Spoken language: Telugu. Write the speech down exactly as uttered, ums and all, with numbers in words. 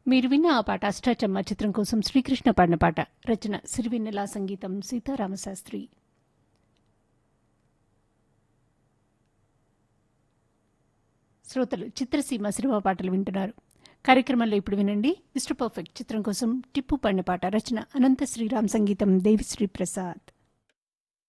మీరు విన్న ఆ పాట అష్టాచమ్మ చిత్రం కోసం శ్రీకృష్ణ పాడిన పాట. రచన సిరివెన్నెల, సంగీతం సీతారామశాస్త్రి. శ్రోతలు చిత్రసీమ సినిమా పాటలు వింటున్నారు. కార్యక్రమంలో ఇప్పుడు వినండి మిస్టర్ పర్ఫెక్ట్ చిత్రం కోసం టిప్పు పాడిన పాట. రచన అనంత శ్రీరామ్, సంగీతం దేవిశ్రీ ప్రసాద్.